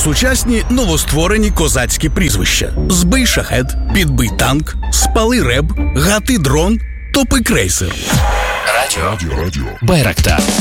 Сучасні новостворені козацькі прізвища: Збий шахет, Підбий танк, Спали реб, Гати дрон, Топи крейсер. Радіо Байрактар.